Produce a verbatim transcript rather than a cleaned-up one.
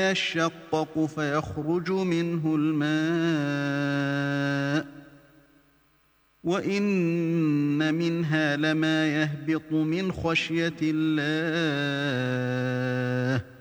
يشقق فيخرج منه الماء وإن منها لما يهبط من خشية الله